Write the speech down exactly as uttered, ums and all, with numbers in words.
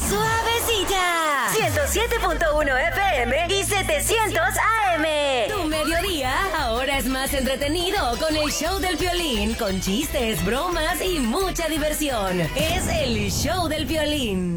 suavecita. ciento siete punto uno F M y setecientos A M. Tu mediodía ahora es más entretenido con el show del Piolín, con chistes, bromas y mucha diversión. Es el show del Piolín.